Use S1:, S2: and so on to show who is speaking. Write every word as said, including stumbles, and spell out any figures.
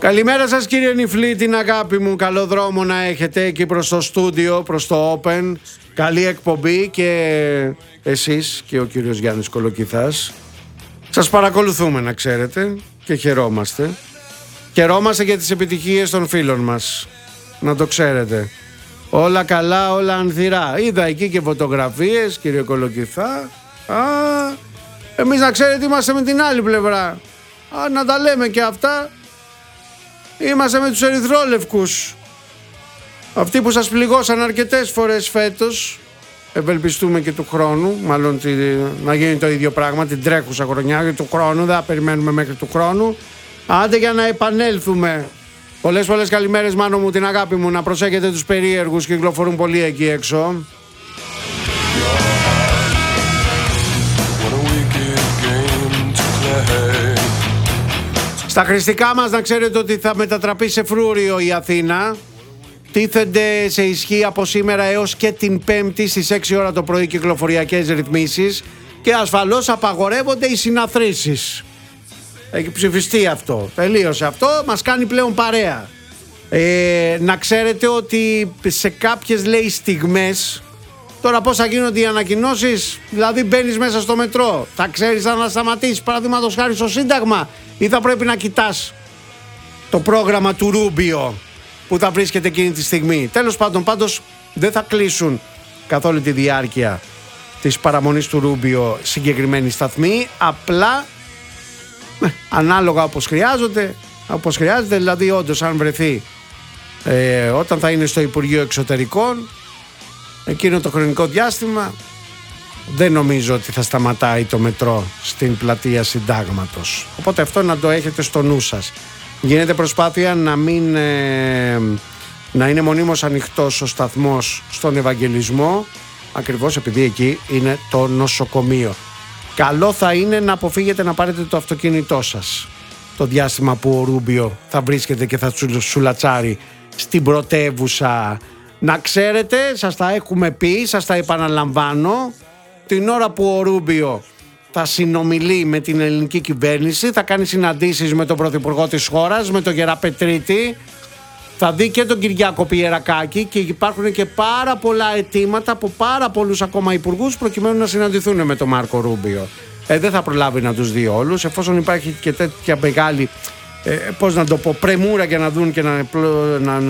S1: Καλημέρα σας κύριε Νιφλή, την αγάπη μου. Καλό δρόμο να έχετε εκεί προς το στούντιο, προς το Open. Καλή εκπομπή και εσείς και ο κύριος Γιάννης Κολοκυθάς. Σας παρακολουθούμε να ξέρετε και χαιρόμαστε. Χαιρόμαστε για τις επιτυχίες των φίλων μας. Να το ξέρετε. Όλα καλά, όλα ανθυρά. Είδα εκεί και φωτογραφίες, κύριε Κολοκυθά. Α, εμείς να ξέρετε είμαστε με την άλλη πλευρά. Α, να τα λέμε και αυτά. Είμαστε με τους ερυθρόλευκους. Αυτοί που σας πληγώσαν αρκετές φορές φέτος. Ευελπιστούμε και του χρόνου. Μάλλον τη, να γίνει το ίδιο πράγμα την τρέχουσα χρονιά και του χρόνου. Δεν θα περιμένουμε μέχρι του χρόνου. Άντε για να επανέλθουμε. Πολλές πολλές καλημέρες Μάνο μου, την αγάπη μου. Να προσέχετε τους περίεργους, κυκλοφορούν πολλοί εκεί έξω. Στα χρηστικά μας να ξέρετε ότι θα μετατραπεί σε φρούριο η Αθήνα. Τίθενται σε ισχύ από σήμερα έως και την Πέμπτη στις έξι ώρα το πρωί κυκλοφοριακές ρυθμίσεις και ασφαλώς απαγορεύονται οι συναθρήσεις. Έχει ψηφιστεί αυτό. Τελείωσε αυτό. Μας κάνει πλέον παρέα. Ε, να ξέρετε ότι σε κάποιες λέει στιγμές, τώρα πώς θα γίνονται οι ανακοινώσεις, δηλαδή μπαίνεις μέσα στο μετρό, θα ξέρεις αν θα σταματήσεις παραδείγματος χάρη στο Σύνταγμα ή θα πρέπει να κοιτάς το πρόγραμμα του Ρούμπιο που θα βρίσκεται εκείνη τη στιγμή. Τέλος πάντων, πάντως δεν θα κλείσουν καθ' όλη τη διάρκεια της παραμονής του Ρούμπιο συγκεκριμένη σταθμή, απλά ανάλογα όπως χρειάζονται, όπως χρειάζεται, δηλαδή όντως αν βρεθεί ε, όταν θα είναι στο Υπουργείο Εξωτερικών εκείνο το χρονικό διάστημα, δεν νομίζω ότι θα σταματάει το μετρό στην πλατεία Συντάγματος. Οπότε αυτό να το έχετε στο νου σας. Γίνεται προσπάθεια να μην ε, να είναι μονίμως ανοιχτός ο σταθμός στον Ευαγγελισμό, ακριβώς επειδή εκεί είναι το νοσοκομείο. Καλό θα είναι να αποφύγετε να πάρετε το αυτοκίνητό σας το διάστημα που ο Ρούμπιο θα βρίσκεται και θα σουλατσάρει στην πρωτεύουσα. Να ξέρετε, σας τα έχουμε πει, σας τα επαναλαμβάνω, την ώρα που ο Ρούμπιο θα συνομιλεί με την ελληνική κυβέρνηση, θα κάνει συναντήσεις με τον πρωθυπουργό της χώρας, με τον Γεραπετρίτη, θα δει και τον Κυριάκο Πιερακάκη και υπάρχουν και πάρα πολλά αιτήματα από πάρα πολλούς ακόμα υπουργούς προκειμένου να συναντηθούν με τον Μάρκο Ρούμπιο. Ε, δεν θα προλάβει να τους δει όλους, εφόσον υπάρχει και τέτοια μεγάλη, ε, πώς να το πω, πρεμούρα για να δουν και να, να